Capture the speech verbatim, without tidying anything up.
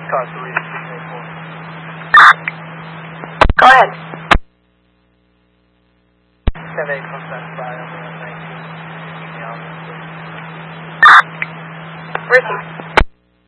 car three, six eight four. Go ahead. ten eight comes back by on nineteen. Email. Ricky.